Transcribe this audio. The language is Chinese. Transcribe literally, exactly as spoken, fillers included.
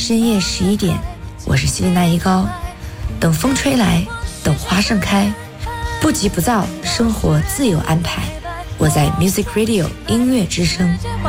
深夜十一点，我是西丽娜一高。等风吹来，等花盛开，不急不躁，生活自有安排。我在 Music Radio 音乐之声。